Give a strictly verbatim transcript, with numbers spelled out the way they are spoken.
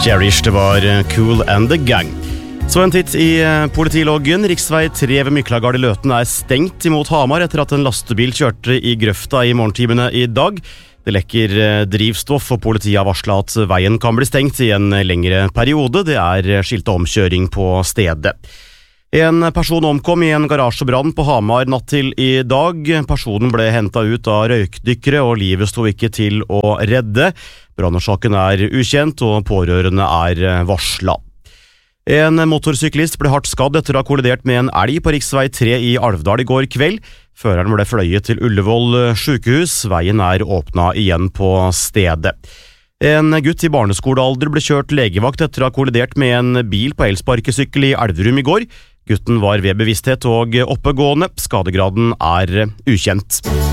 Cherish, det var Cool and the Gang. Så en titt i politiloggen. Riksvei tre ved Myklagard i Løten er stengt imot Hamar etter at en lastebil kjørte i grøfta i morgentimene i dag. Det lekker drivstoff, og politiet har varslet at veien kan bli stengt i en lengre periode. Det er skilt omkjøring på stedet. En person omkom i en garasjebrann på Hamar natt til i dag. Personen ble hentet ut av røykdykkere, og livet sto ikke til å redde. Brannårsaken er ukjent, og pårørende er varslet. En motorsyklist ble hardt skadd etter å ha kollidert med en elg på riksvei tre i Alvdal i går kveld. Føreren ble fløyet til Ullevål sykehus. Veien er åpnet igjen på stedet. En gutt i barneskolealder ble kjørt legevakt etter å ha kollidert med en bil på elsparkesykkel i Elverum i går. Gutten var ved bevissthet og oppegående. Skadegraden er ukjent.